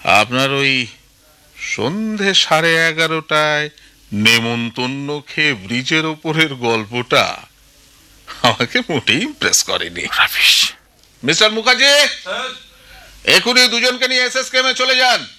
আপনার ওই সন্ধে 11:30টায় নেমন্তন্ন খেয়ে ব্রিজের ওপরের গল্পটা আমাকে মোটেই ইমপ্রেস করেনি। রাবিশ। মিস্টার মুখার্জি, এখনই দুজনকে নিয়ে এসএসকেএমে চলে যান।